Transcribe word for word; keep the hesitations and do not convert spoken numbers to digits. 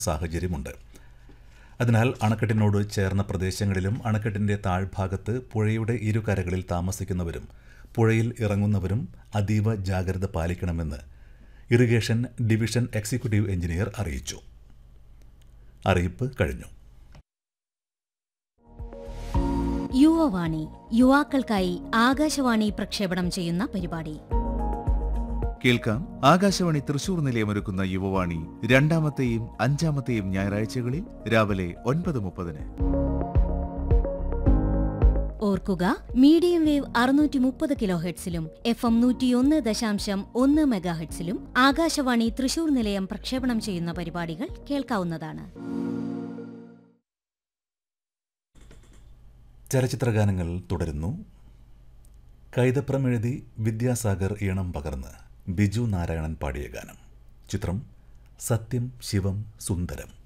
സാഹചര്യമുണ്ട്. അതിനാൽ അണക്കെട്ടിനോട് ചേർന്ന പ്രദേശങ്ങളിലും അണക്കെട്ടിന്റെ താഴ്ഭാഗത്ത് പുഴയുടെ ഇരുകരകളിൽ താമസിക്കുന്നവരും പുഴയിൽ ഇറങ്ങുന്നവരും അതീവ ജാഗ്രത പാലിക്കണമെന്ന് ഇറിഗേഷൻ ഡിവിഷൻ എക്സിക്യൂട്ടീവ് എഞ്ചിനീയർ അറിയിച്ചു. അറിയിപ്പ് കഴിഞ്ഞു. യുവവാണി യുവാക്കൾക്കായി ആകാശവാണി പ്രക്ഷേപണം ചെയ്യുന്ന പരിപാടി കേൾക്കാം. ആകാശവാണി തൃശൂർ നിലയമൊരുക്കുന്ന യുവവാണി രണ്ടാമത്തെയും അഞ്ചാമത്തെയും ഞായറാഴ്ചകളിൽ രാവിലെ ഒൻപത് മുപ്പതിന്. ഓർക്കുക, മീഡിയം വേവ് അറുന്നൂറ്റി മുപ്പത് കിലോ ഹെഡ്സിലും എഫ് എം നൂറ്റിയൊന്ന് ദശാംശം ഒന്ന് മെഗാഹെഡ്സിലും ആകാശവാണി തൃശൂർ നിലയം പ്രക്ഷേപണം ചെയ്യുന്ന പരിപാടികൾ കേൾക്കാവുന്നതാണ്. ചലച്ചിത്രഗാനങ്ങൾ തുടരുന്നു. കൈതപ്രം എഴുതി വിദ്യാസാഗർ ഈണം പകർന്ന് ബിജു നാരായണൻ പാടിയ ഗാനം. ചിത്രം സത്യം ശിവം സുന്ദരം.